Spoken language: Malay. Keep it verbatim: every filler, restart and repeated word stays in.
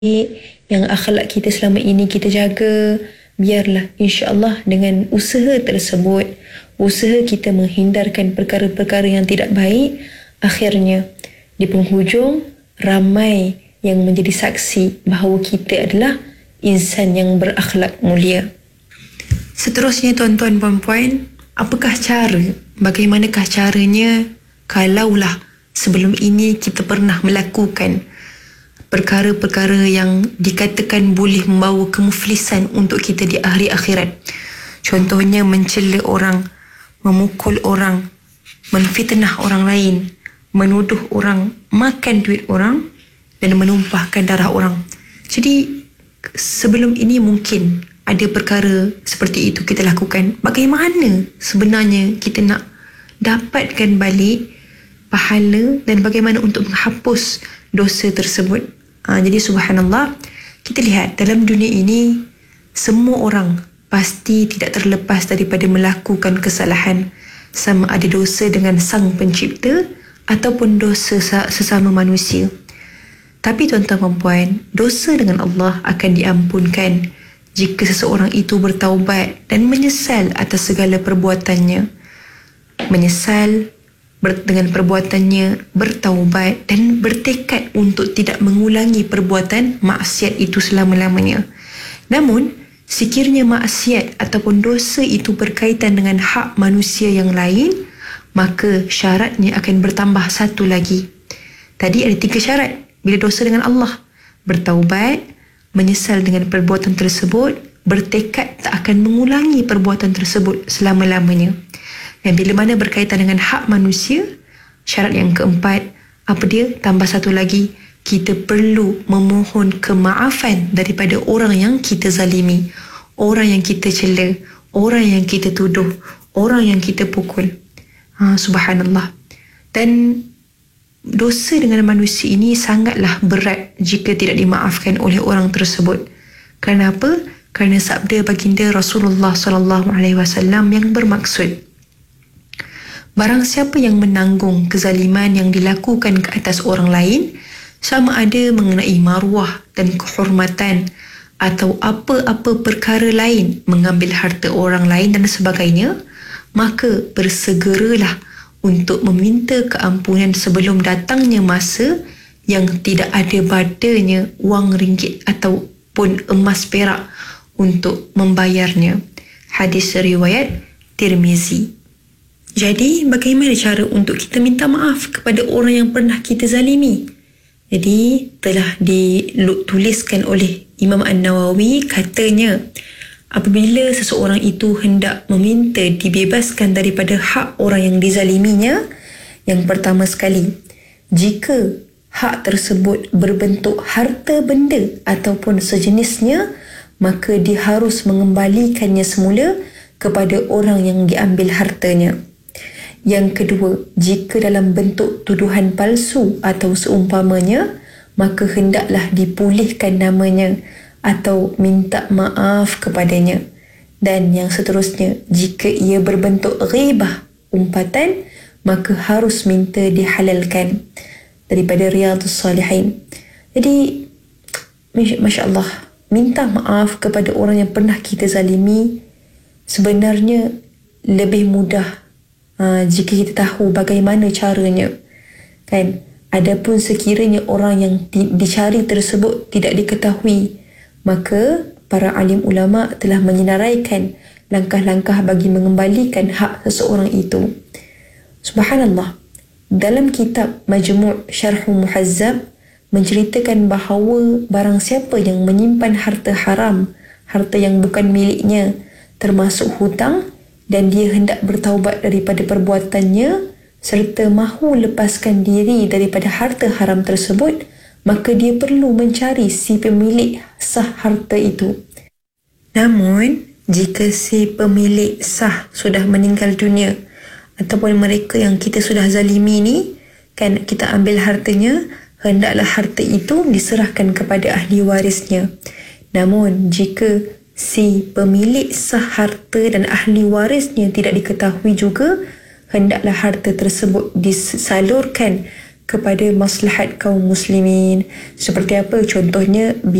yang akhlak kita selama ini kita jaga, biarlah insya-Allah dengan usaha tersebut, usaha kita menghindarkan perkara-perkara yang tidak baik, akhirnya di penghujung ramai yang menjadi saksi bahawa kita adalah insan yang berakhlak mulia. Seterusnya tuan-tuan puan-puan, apakah cara, bagaimanakah caranya kalaulah sebelum ini kita pernah melakukan perkara-perkara yang dikatakan boleh membawa kemuflisan untuk kita di hari akhirat. Contohnya mencela orang, memukul orang, menfitnah orang lain, menuduh orang, makan duit orang dan menumpahkan darah orang. Jadi sebelum ini mungkin ada perkara seperti itu kita lakukan. Bagaimana sebenarnya kita nak dapatkan balik pahala dan bagaimana untuk menghapus dosa tersebut? Ha, jadi subhanallah, kita lihat dalam dunia ini semua orang pasti tidak terlepas daripada melakukan kesalahan, sama ada dosa dengan sang pencipta ataupun dosa sesama manusia. Tapi tuan-tuan dan puan, dosa dengan Allah akan diampunkan jika seseorang itu bertaubat dan menyesal atas segala perbuatannya. Menyesal dengan perbuatannya, bertaubat dan bertekad untuk tidak mengulangi perbuatan maksiat itu selama-lamanya. Namun, sekiranya maksiat ataupun dosa itu berkaitan dengan hak manusia yang lain, maka syaratnya akan bertambah satu lagi. Tadi ada tiga syarat bila dosa dengan Allah: bertaubat, menyesal dengan perbuatan tersebut, bertekad tak akan mengulangi perbuatan tersebut selama-lamanya. Dan bila mana berkaitan dengan hak manusia, syarat yang keempat, apa dia? Tambah satu lagi, kita perlu memohon kemaafan daripada orang yang kita zalimi, orang yang kita cela, orang yang kita tuduh, orang yang kita pukul. Ha, subhanallah. Dan dosa dengan manusia ini sangatlah berat jika tidak dimaafkan oleh orang tersebut. Kenapa? Kerana sabda baginda Rasulullah sallallahu alaihi wasallam yang bermaksud, barang siapa yang menanggung kezaliman yang dilakukan ke atas orang lain, sama ada mengenai maruah dan kehormatan atau apa-apa perkara lain, mengambil harta orang lain dan sebagainya, maka bersegeralah untuk meminta keampunan sebelum datangnya masa yang tidak ada badanya wang ringgit ataupun emas perak untuk membayarnya. Hadis riwayat Tirmizi. Jadi, bagaimana cara untuk kita minta maaf kepada orang yang pernah kita zalimi? Jadi, telah dituliskan oleh Imam An-Nawawi, katanya, apabila seseorang itu hendak meminta dibebaskan daripada hak orang yang dizaliminya, yang pertama sekali, jika hak tersebut berbentuk harta benda ataupun sejenisnya, maka dia harus mengembalikannya semula kepada orang yang diambil hartanya. Yang kedua, jika dalam bentuk tuduhan palsu atau seumpamanya, maka hendaklah dipulihkan namanya atau minta maaf kepadanya. Dan yang seterusnya, jika ia berbentuk ghibah, umpatan, maka harus minta dihalalkan. Daripada Riyadhus Salihin. Jadi, Masya Allah, minta maaf kepada orang yang pernah kita zalimi sebenarnya lebih mudah Ha, jika kita tahu bagaimana caranya, kan? Adapun sekiranya orang yang di, dicari tersebut tidak diketahui, maka para alim ulama telah menyenaraikan langkah-langkah bagi mengembalikan hak seseorang itu. Subhanallah, dalam kitab Majmu' Syarh Muhazzab menceritakan bahawa barang siapa yang menyimpan harta haram, harta yang bukan miliknya, termasuk hutang, dan dia hendak bertaubat daripada perbuatannya serta mahu lepaskan diri daripada harta haram tersebut, maka dia perlu mencari si pemilik sah harta itu. Namun, jika si pemilik sah sudah meninggal dunia ataupun mereka yang kita sudah zalimi ni, kan, kita ambil hartanya, hendaklah harta itu diserahkan kepada ahli warisnya. Namun, jika si pemilik sah harta dan ahli warisnya tidak diketahui juga, hendaklah harta tersebut disalurkan kepada maslahat kaum muslimin. Seperti apa contohnya,